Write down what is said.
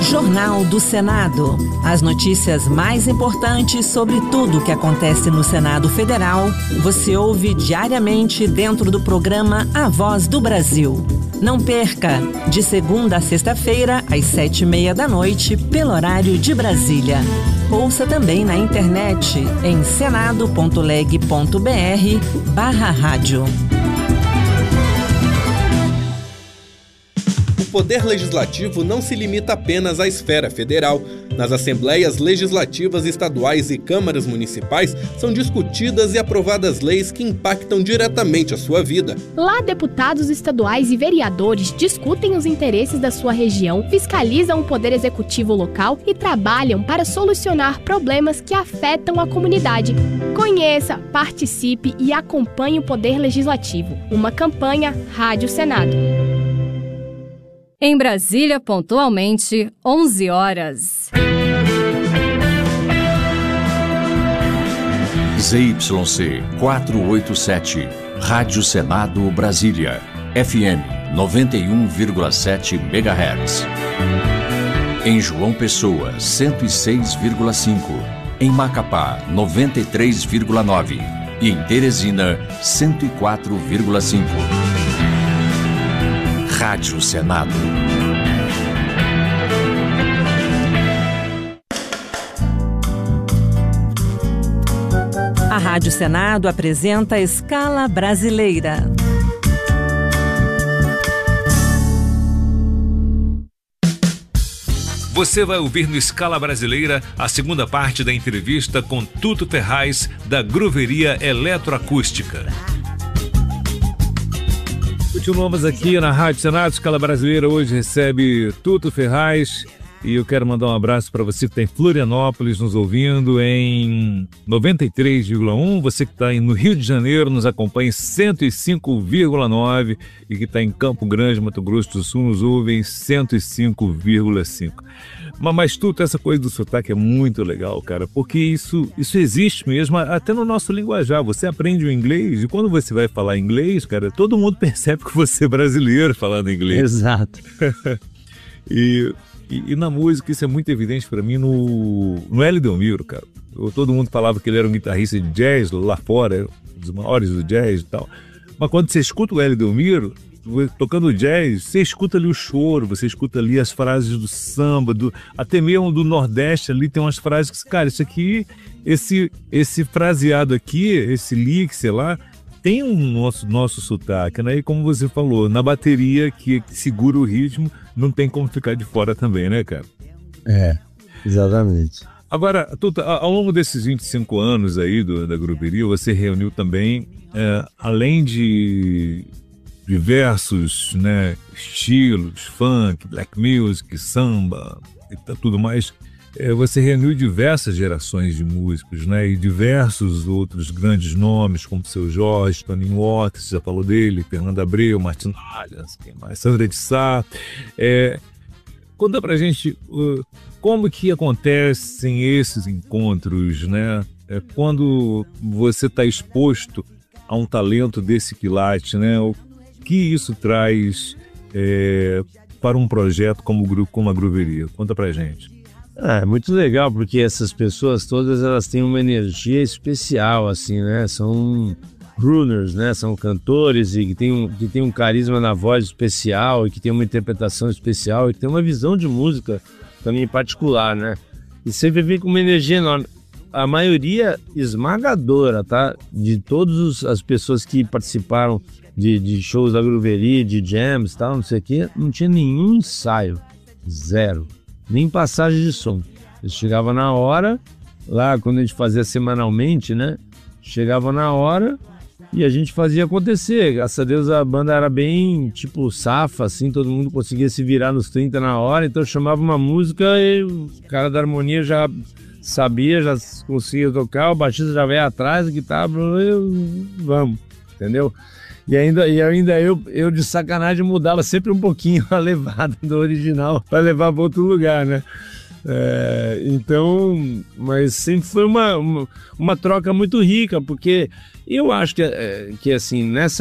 Jornal do Senado. As notícias mais importantes sobre tudo o que acontece no Senado Federal, você ouve diariamente dentro do programa A Voz do Brasil. Não perca, de segunda a sexta-feira, às 7h30 da noite, pelo horário de Brasília. Ouça também na internet em senado.leg.br/rádio. O poder legislativo não se limita apenas à esfera federal. Nas assembleias legislativas estaduais e câmaras municipais são discutidas e aprovadas leis que impactam diretamente a sua vida. Lá, deputados estaduais e vereadores discutem os interesses da sua região, fiscalizam o poder executivo local e trabalham para solucionar problemas que afetam a comunidade. Conheça, participe e acompanhe o Poder Legislativo. Uma campanha Rádio Senado. Em Brasília, pontualmente, 11 horas. ZYC 487, Rádio Senado Brasília, FM 91,7 MHz. Em João Pessoa, 106,5. Em Macapá, 93,9. E em Teresina, 104,5. Rádio Senado. A Rádio Senado apresenta a Escala Brasileira. Você vai ouvir no Escala Brasileira a segunda parte da entrevista com Tuto Ferraz, da Grooveria Eletroacústica. Continuamos aqui na Rádio Senado. Escala Brasileira hoje recebe Tuto Ferraz e eu quero mandar um abraço para você que está em Florianópolis nos ouvindo em 93,1, você que está no Rio de Janeiro nos acompanha em 105,9 e que está em Campo Grande, Mato Grosso do Sul, nos ouve em 105,5. Mas Tuto, essa coisa do sotaque é muito legal, cara, porque isso existe mesmo até no nosso linguajar. Você aprende o inglês e quando você vai falar inglês, cara, todo mundo percebe que você é brasileiro falando inglês. Exato. E na música isso é muito evidente para mim no Hélio Delmiro, cara. Todo mundo falava que ele era um guitarrista de jazz lá fora, um dos maiores do jazz e tal. Mas quando você escuta o Hélio Delmiro tocando jazz, você escuta ali o choro, você escuta ali as frases do samba, até mesmo do Nordeste ali tem umas frases que, cara, isso aqui, esse fraseado aqui, esse lick, sei lá, tem um nosso sotaque, né? E como você falou, na bateria que segura o ritmo, não tem como ficar de fora também, né, cara? É, exatamente. Agora, Tuta, ao longo desses 25 anos aí da Grooveria, você reuniu também, além de diversos, né, estilos, funk, black music, samba e tudo mais, você reuniu diversas gerações de músicos, né, e diversos outros grandes nomes, como Seu Jorge, Toninho Horta, você já falou dele, Fernando Abreu, Martin Allians, quem mais? Sandra de Sá. Conta pra gente como que acontecem esses encontros, né? Quando você está exposto a um talento desse quilate, né? O que isso traz para um projeto como a Grooveria? Conta pra gente. É muito legal, porque essas pessoas todas elas têm uma energia especial, assim, né? São crooners, né? São cantores e que tem um carisma na voz especial e que tem uma interpretação especial e que tem uma visão de música também particular, né? E sempre vem com uma energia enorme. A maioria esmagadora, tá? De todas as pessoas que participaram de shows da Grooveria, de jams e tal, não sei o quê, não tinha nenhum ensaio. Zero. Nem passagem de som. Eles chegavam na hora, lá quando a gente fazia semanalmente, né? Chegava na hora e a gente fazia acontecer. Graças a Deus a banda era bem, tipo, safa, assim, todo mundo conseguia se virar nos 30 na hora, então eu chamava uma música e o cara da harmonia já sabia, já conseguia tocar, o baixista já veio atrás, a guitarra, vamos, entendeu? E ainda eu de sacanagem mudava sempre um pouquinho a levada do original para levar para outro lugar, né? Então, mas sempre foi uma troca muito rica, porque eu acho que assim, nessa